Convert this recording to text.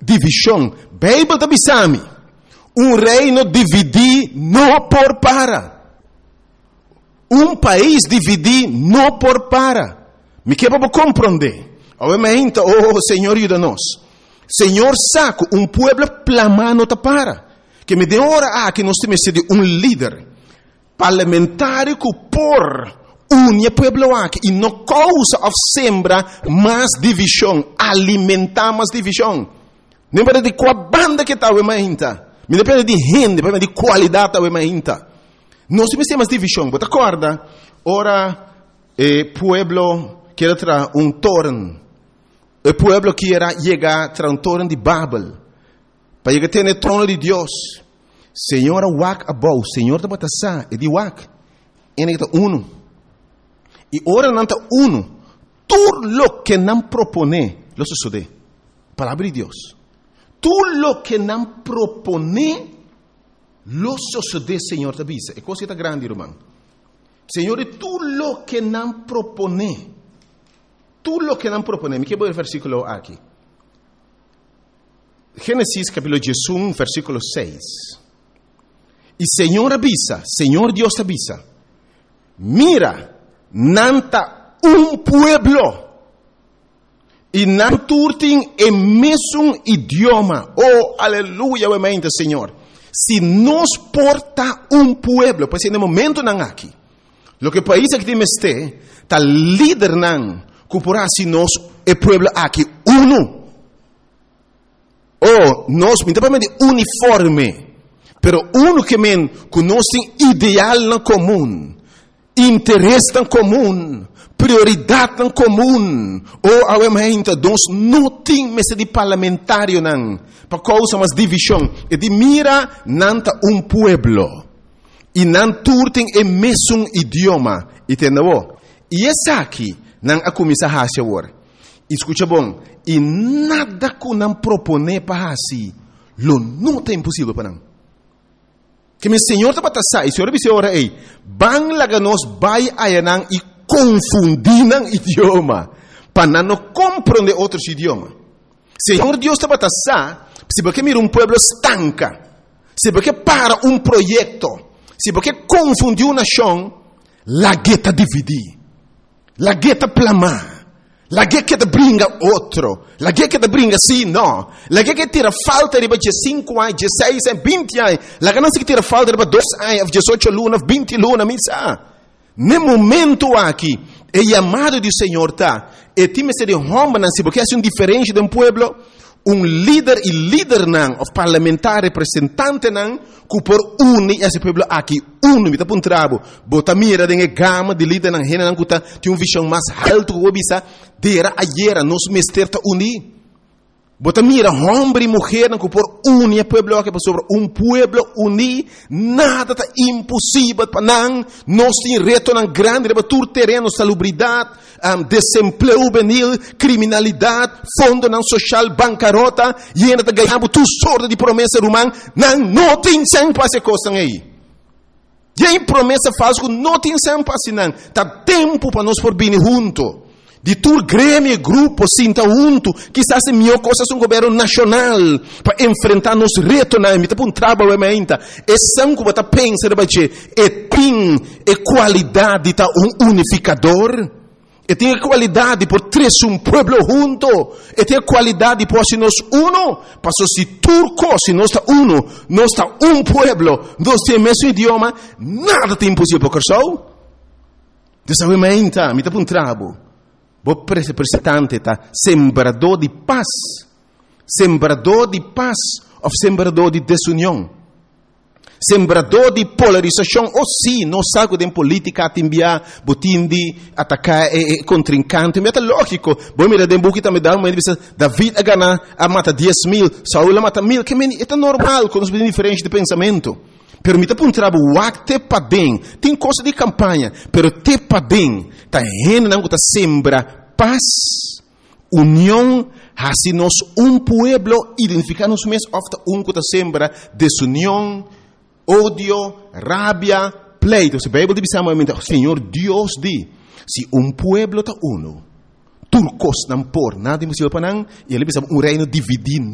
divisão. Bíblia está bisami. Reino dividir não por para. País dividir não por para. Me quer para compreender. Obviamente, Senhor, ajuda-nos. Senhor, saco, pueblo plamano ta para. Que me dê hora que nós temos de líder parlamentar por unir pueblo aqui e não causa of sembra mais divisão, alimentar mais divisão. Não depende de qual banda que está o emainta. Me depende de gente, depende de qualidade o emainta. Nós temos mais divisão. Você acorda? Ora, pueblo quer trazer torno. O pueblo quer chegar a torno de Babel. Para chegar a ter o trono de Deus. Senhor, wak abou. Senhor, está batasa. E de wak. Ele está uno. E ora não está uno. Tudo lo que não propone, lo sucede. Palavra de Deus. Tudo lo que não propone, lo sucede, Senhor, te avisa. É coisa que grande, irmão. Senhor, tudo lo que não propone. Tudo lo que não propone. Me quero ver o versículo aqui. Gênesis capítulo 11, versículo 6. E Senhor avisa, Senhor Deus avisa. Mira, nanta pueblo. E não turtem o mesmo idioma. Oh, aleluia, obviamente, Senhor. Se nos porta pueblo, pois no momento não aqui. Lo que país que temos está líder não, cupurá se nós o pueblo aqui uno. Oh, nós, de uniforme. Pero uno que men conhece ideal na comum, interesse na comum, prioridade na comum. Ou obviamente nós não temos de parlamentário não, para causa mais divisão. E de mira nanta pueblo e não turtem o mesmo idioma. Entendeu? E essa aqui não a começar a fazer agora. Escuta bom. E nada que não propone para assim, lo não é impossível para não. Que meu Senhor está batasa, e o Senhor disse ora ei, bang laga nos vai ayanang e confundir nang idioma, para não compreender outros idiomas. Senhor Deus está batasa, se porque mira pueblo estanca, se porque para projeto, se porque confundir uma nação, la gueta dividir, la gueta plamar. La guerra que te brinca outro. La guerra que te brinca sim, não. La guerra que tira falta de 5 anos, 16 anos, 20 anos. La guerra que tira falta de 2 anos, 18 lunas, 20 lunas, misa. No momento aqui, é chamado do Senhor, tá? E time se de homem, porque é diferente de pueblo. Líder e líder não, o parlamentar representante não, que por unir esse pueblo aqui, me tá puntrabo, bota mira de gama de líder não, rena não, que tem visão mais alto que o bisa, dera ayer, nos mester ta unir. Bota mira, homem e mulher não, que por unir o pueblo aqui, sobre pueblo unir, nada tá impossível para não, nós tem reto não grande, de bater terreno, salubridade, desemprego juvenil, criminalidade, fundo não social, bancarrota, e ainda ganhamos tudo sorte de promessa humana, não tem sempre essa coisa aí. E aí promessa falsa, não tem sempre assim, não. Tá tempo para nós por vir junto. De todo grêmio, grupo, sinta junto, quizás é melhor coisa um governo nacional, para enfrentar nos retos, não, me tá um trabalho, ainda. É sangue que tá pensando, é tem qualidade, tá unificador. E tem qualidade por três pueblo junto. E tem qualidade por se nós uno. Passo se turco, se nós está uno, nós está pueblo, nós temos o mesmo idioma, nada tem impossível para o Dessa vez, me está um trabalho. Vou representante, tá? Sembrador de paz. Sembrador de paz ou sembrador de desunião. Sembrador de polarização, ou sim, não sabe de política a enviar, botim de atacar contrincante, mas é lógico. Bom, mira, de buquita me dá uma diz David a ganhar, a mata 10,000, Saúl a mata 1,000, que é normal, com os diferentes de pensamento. Pero me dá para um trabalho, te para bem, tem coisa de campanha, pero te para bem, tá rena não tá sembra paz, união, assim nós pueblo, identificar-nos mesmo, ofta que tá sembra desunião, ódio, rabia, pleito. Se a Bíblia diz o Senhor Deus diz, se pueblo está uno, turcos não por nada impossível para não, e ele diz reino dividido.